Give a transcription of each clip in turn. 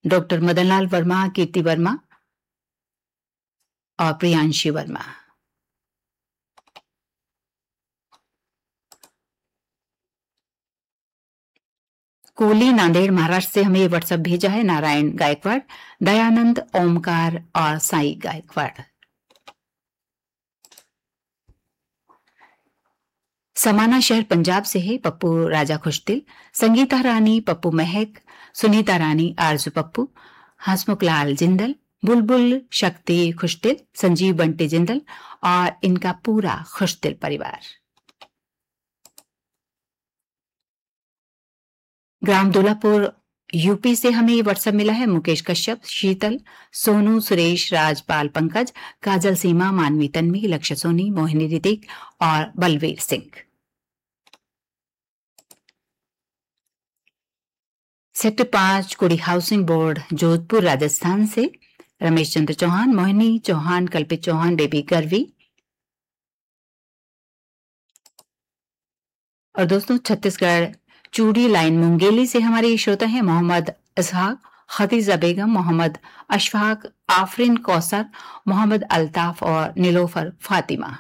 Doctor Madanlal Verma, कीर्ति वर्मा और प्रियांशी वर्मा। कोली नांदेड़ महाराष्ट्र से हमें व्हाट्सएप भेजा है नारायण गायकवाड़, दयानंद, ओमकार और साई गायकवाड़। समाना शहर पंजाब से है पप्पू राजा खुशदिल, संगीता रानी, पप्पू महक, सुनीता रानी, आरजू पप्पू, हसमुख लाल जिंदल, बुलबुल शक्ति खुशदिल, संजीव बंटी जिंदल और इनका पूरा खुशदिल परिवार। ग्राम दुलापुर यूपी से हमें ये व्हाट्सएप मिला है मुकेश कश्यप, शीतल, सोनू, सुरेश, राजपाल, पंकज, काजल, सीमा, मानवी, तन्वी, लक्ष्य सोनी, मोहिनी, ऋतिक और बलवीर सिंह। सेक्टर 5 कुड़ी हाउसिंग बोर्ड जोधपुर राजस्थान से रमेश चंद्र चौहान, मोहिनी चौहान, कल्पित चौहान, बेबी गर्वी। और दोस्तों छत्तीसगढ़ चूड़ी लाइन मुंगेली से हमारे श्रोता हैं मोहम्मद इसहाक, खदीजा बेगम, मोहम्मद अशफाक, आफरीन कौसर, मोहम्मद अल्ताफ और नीलोफर फातिमा।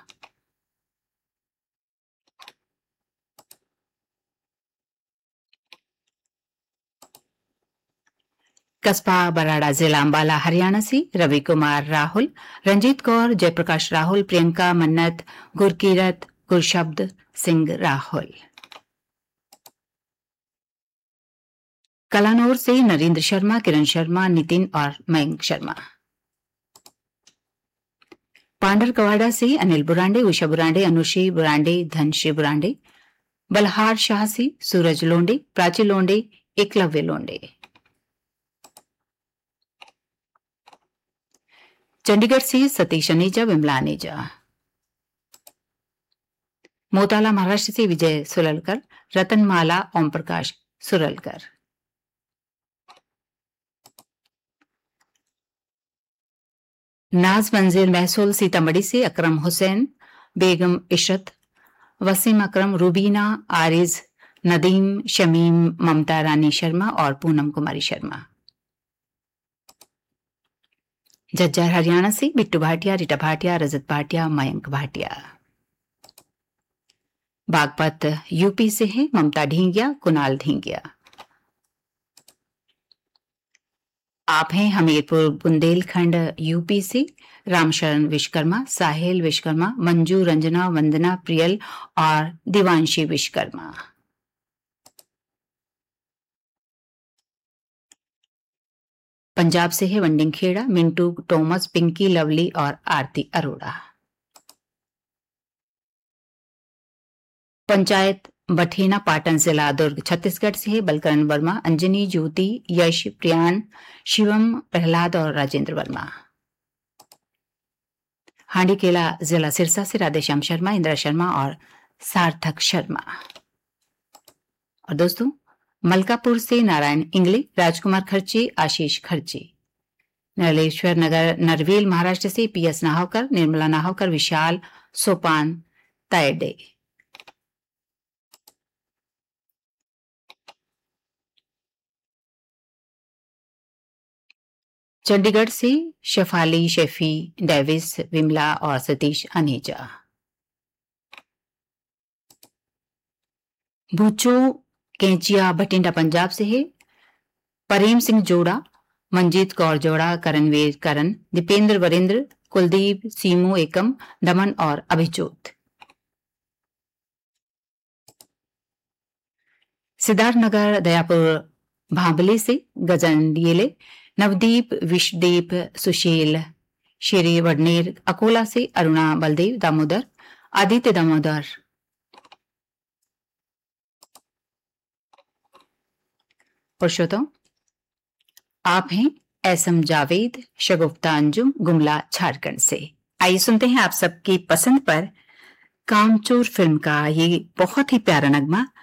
कस्बा बराड़ा जिला अंबाला हरियाणा से रवि कुमार राहुल, रंजीत कौर, जयप्रकाश राहुल, प्रियंका, मन्नत, गुरकीरत, गुरशब्द सिंह राहुल। कलानौर से नरेंद्र शर्मा, किरण शर्मा, नितिन और मयंक शर्मा। पांडर कवाड़ा से अनिल बुरांडे, उषा बुरांडे, अनुश्री बुरांडे, धनश्री बुरांडे। बलहार शाह से सूरज लोंडे, प्राची लोंडे, एकलव्य लोंडे। चंडीगढ़ से सतीश अनेजा, विमला अनेजा। मोताला महाराष्ट्र से विजय सुरलकर, रतनमाला, ओम प्रकाश सुरलकर। नाज मंजिल महसूल सीतामढ़ी से अकरम हुसैन, बेगम इशरत, वसीम अकरम, रूबीना, आरिज, नदीम, शमीम, ममता रानी शर्मा और पूनम कुमारी शर्मा। जज्जर हरियाणा से बिट्टू भाटिया, रीटा भाटिया, रजत भाटिया, मयंक भाटिया। बागपत यूपी से है ममता ढींगिया, कुणाल ढींगिया। आप हैं हमीरपुर बुंदेलखंड यूपी से रामशरण विश्वकर्मा, साहिल विश्वकर्मा, मंजू, रंजना, वंदना, प्रियल और दिवांशी विश्वकर्मा। पंजाब से है वंडिंग खेड़ा, मिंटू, टॉमस, पिंकी, लवली और आरती अरोड़ा। पंचायत बठेना पाटन जिला दुर्ग छत्तीसगढ़ से है बलकरण वर्मा, अंजनी, ज्योति, यश, प्रियान, शिवम, प्रहलाद और राजेंद्र वर्मा। हांडीकेला जिला सिरसा से राधेश्याम शर्मा, इंदिरा शर्मा और सार्थक शर्मा। और दोस्तों मलकापुर से नारायण इंगले, राजकुमार खर्चे, आशीष खर्चे। नरेश्वर नगर नरवेल महाराष्ट्र से पीएस नाहवकर, निर्मला नाहवकर, विशाल, सोपान तायडे। चंडीगढ़ से शेफाली, शेफी, डेविस, विमला और सतीश अनेजा। भूचो कैंचिया बठिंडा पंजाब से है प्रेम सिंह जोड़ा, मंजीत कौर जोड़ा, करणवीर करण, दीपेंद्र वरेंद्र, कुलदीप, सीमू एकम, दमन और अभिजोत। सिद्धार्थनगर दयापुर भांबले से गजंडियले, नवदीप, विश्वदीप, सुशील, श्री वडनेर। अकोला से अरुणा, बलदेव, दामोदर, आदित्य दामोदर। पुरुषोत्तम आप हैं एसएम जावेद, शगुफ्ता अंजुम, गुमला झारखंड से। आइए सुनते हैं आप सबकी पसंद पर कामचोर फिल्म का ये बहुत ही प्यारा नगमा